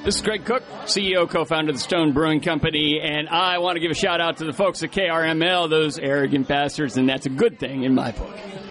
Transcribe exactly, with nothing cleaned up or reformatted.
This is Greg Cook, C E O, co-founder of the Stone Brewing Company, and I want to give a shout-out to the folks at K R M L, those arrogant bastards, and that's a good thing in my book.